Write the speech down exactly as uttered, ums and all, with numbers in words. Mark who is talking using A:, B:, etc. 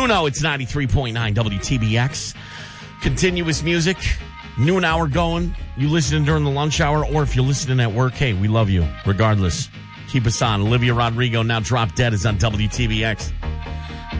A: You know it's ninety-three point nine W T B X. Continuous music, noon hour going. You listening during the lunch hour, or if you're listening at work, hey, we love you. Regardless, keep us on. Olivia Rodrigo, Now Drop Dead, is on W T B X.